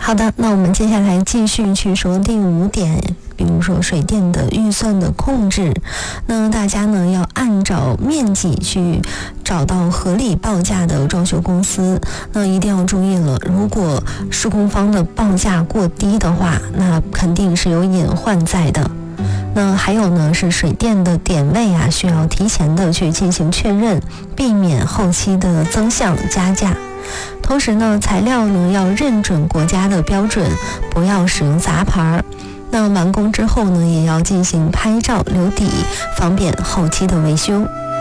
好的，那我们接下来继续去说第5点，比如说水电的预算的控制。那大家呢要按照面积去找到合理报价的装修公司。那一定要注意了，如果施工方的报价过低的话，那肯定是有隐患在的。那还有呢，是水电的点位啊，需要提前的去进行确认，避免后期的增项加价。同时呢，材料呢要认准国家的标准，不要使用杂牌。那完工之后呢，也要进行拍照留底，方便后期的维修。